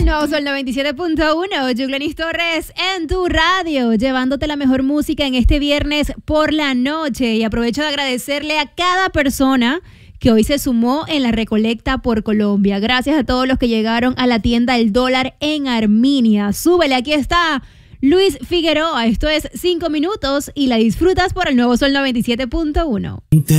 Nuevo Sol 97.1, Yuglenis Torres en tu radio, llevándote la mejor música en este viernes por la noche. Y aprovecho de agradecerle a cada persona que hoy se sumó en la recolecta por Colombia. Gracias a todos los que llegaron a la tienda El Dólar en Arminia. Súbele, aquí está Luis Figueroa. Esto es 5 minutos y la disfrutas por el Nuevo Sol 97.1.